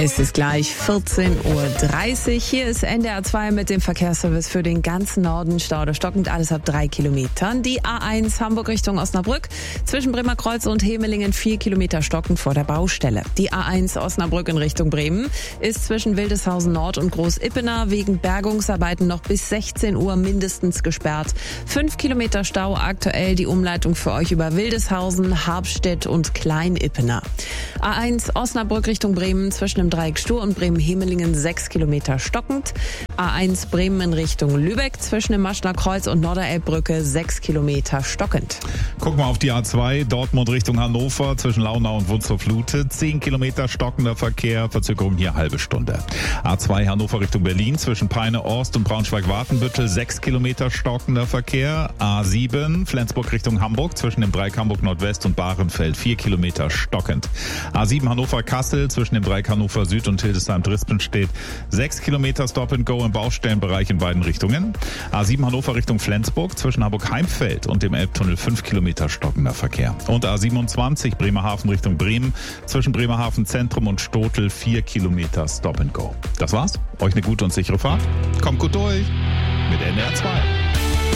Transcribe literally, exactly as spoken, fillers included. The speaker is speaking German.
Es ist gleich vierzehn Uhr dreißig. Hier ist N D R zwei mit dem Verkehrsservice für den ganzen Norden. Stau oder stockend, alles ab drei Kilometern. Die A eins Hamburg Richtung Osnabrück. Zwischen Bremerkreuz und Hemelingen vier Kilometer stockend vor der Baustelle. Die A eins Osnabrück in Richtung Bremen ist zwischen Wildeshausen Nord und Groß-Ippener wegen Bergungsarbeiten noch bis sechzehn Uhr mindestens gesperrt. Fünf Kilometer Stau aktuell, die Umleitung für euch über Wildeshausen, Habstedt und Klein-Ippener. A eins Osnabrück Richtung Bremen zwischen dem Dreieck Stur und Bremen-Hemelingen sechs Kilometer stockend. A eins Bremen in Richtung Lübeck zwischen dem Maschner Kreuz und Norderelbbrücke sechs Kilometer stockend. Gucken wir auf die A zwei, Dortmund Richtung Hannover zwischen Launau und Wunstorf-Lute. zehn Kilometer stockender Verkehr, Verzögerung hier halbe Stunde. A zwei Hannover Richtung Berlin zwischen Peine-Orst und Braunschweig-Watenbüttel sechs Kilometer stockender Verkehr. A sieben Flensburg Richtung Hamburg zwischen dem Dreieck Hamburg Nordwest und Bahrenfeld vier Kilometer stockend. A sieben Hannover-Kassel zwischen dem Dreieck Hannover Süd und Hildesheim-Drispen steht sechs Kilometer Stop-and-Go im Baustellenbereich in beiden Richtungen. A sieben Hannover Richtung Flensburg zwischen Hamburg-Heimfeld und dem Elbtunnel fünf Kilometer stockender Verkehr. Und A siebenundzwanzig Bremerhaven Richtung Bremen zwischen Bremerhaven Zentrum und Stotel vier Kilometer Stop-and-Go. Das war's. Euch eine gute und sichere Fahrt. Kommt gut durch mit N D R zwei.